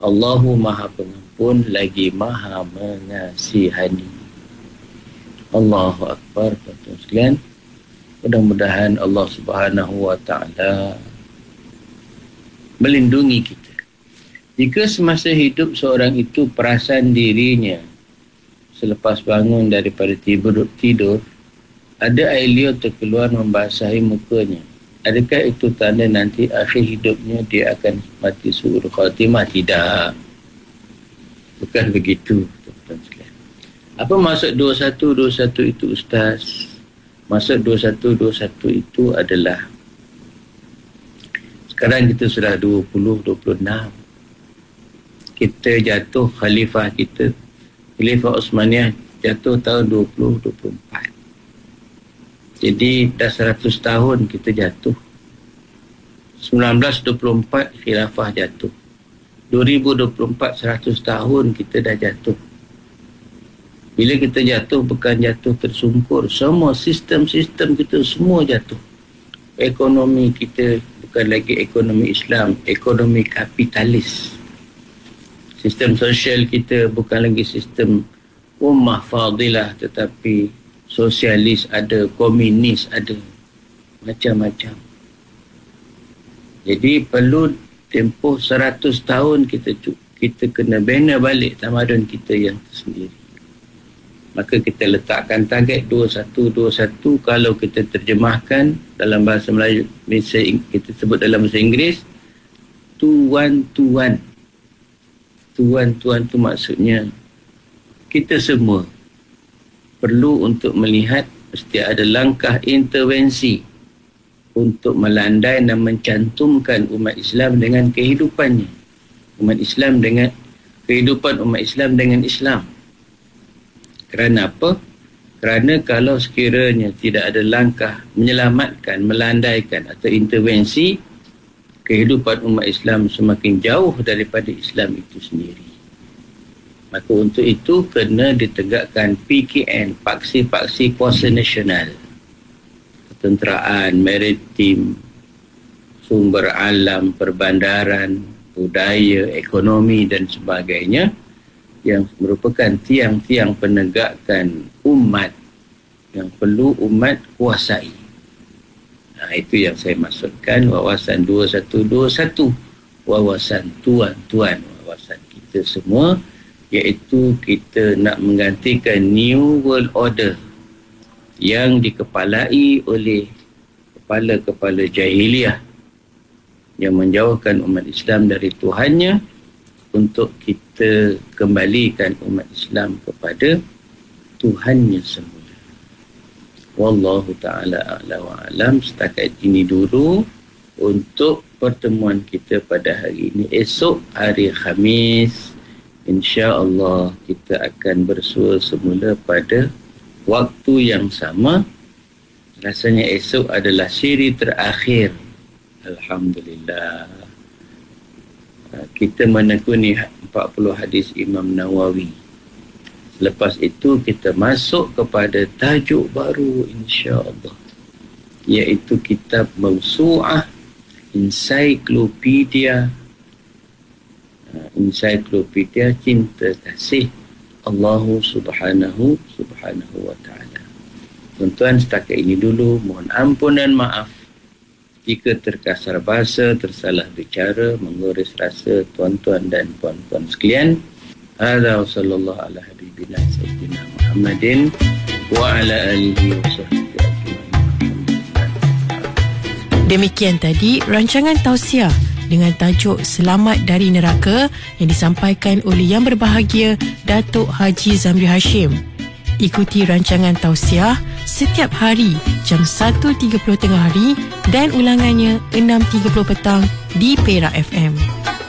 Allahu Maha Pengampun lagi Maha Mengasihani. Allahu Akbar. Tuan-tuan sekalian, mudah-mudahan Allah Subhanahu wa Ta'ala melindungi kita. Jika semasa hidup seorang itu perasan dirinya selepas bangun daripada tidur, ada air liur terkeluar membasahi mukanya, adakah itu tanda nanti akhir hidupnya dia akan mati su'ul khatimah? Tidak. Bukan begitu, tuan-tuan sekalian. Apa maksud 21-21 itu, Ustaz? Maksud 21-21 itu adalah sekarang kita sudah 20-26. Kita jatuh, Khalifah Uthmaniyah jatuh tahun 20-24. Jadi dah 100 tahun kita jatuh. 1924 khilafah jatuh. 2024 100 tahun kita dah jatuh. Bila kita jatuh, bukan jatuh tersungkur. Semua sistem-sistem kita semua jatuh. Ekonomi kita bukan lagi ekonomi Islam, ekonomi kapitalis. Sistem sosial kita bukan lagi sistem ummah fadilah, tetapi sosialis ada, komunis ada, macam-macam. Jadi perlu tempoh 100 tahun kita kena bina balik tamadun kita yang tersendiri. Maka kita letakkan target 21-21. Kalau kita terjemahkan dalam bahasa Melayu, kita sebut dalam bahasa Inggeris, tuan-tuan. Tuan-tuan tu maksudnya kita semua perlu untuk melihat mesti ada langkah intervensi untuk melandai dan mencantumkan umat Islam dengan kehidupannya. Umat Islam dengan kehidupan umat Islam dengan Islam. Kerana apa? Kerana kalau sekiranya tidak ada langkah menyelamatkan, melandaikan atau intervensi, kehidupan umat Islam semakin jauh daripada Islam itu sendiri. Maka untuk itu kena ditegakkan PKN, Paksi-Paksi Kuasa Nasional, ketenteraan, maritim, sumber alam, perbandaran, budaya, ekonomi dan sebagainya, yang merupakan tiang-tiang penegakan umat yang perlu umat kuasai. Itu yang saya maksudkan wawasan 21-21, wawasan tuan-tuan, wawasan kita semua, iaitu kita nak menggantikan New World Order yang dikepalai oleh kepala-kepala jahiliah yang menjauhkan umat Islam dari Tuhannya, untuk kita kembalikan umat Islam kepada Tuhannya semula. Wallahu ta'ala a'la wa alam. Setakat ini dulu untuk pertemuan kita pada hari ini. Esok hari Khamis, InsyaAllah kita akan bersua semula pada waktu yang sama. Rasanya esok adalah siri terakhir. Alhamdulillah. Kita menekuni 40 hadis Imam Nawawi. Lepas itu kita masuk kepada tajuk baru insya-Allah, iaitu kitab Mawsu'ah, ensiklopedia cinta kasih Allah Subhanahu wa Ta'ala. Tuan-tuan, setakat ini dulu. Mohon ampun dan maaf jika terkasar bahasa, tersalah bicara, menguris rasa tuan-tuan dan puan-puan sekalian. Hadza wa sallallahu ala habibina sayyidina Muhammadin wa ala alihi wa sahbihi ajma'in. Demikian tadi rancangan tausiah dengan tajuk Selamat dari Neraka yang disampaikan oleh Yang Berbahagia Datuk Haji Zamri Hashim. Ikuti rancangan tausiah setiap hari jam 1.30 tengah hari dan ulangannya 6.30 petang di Perak FM.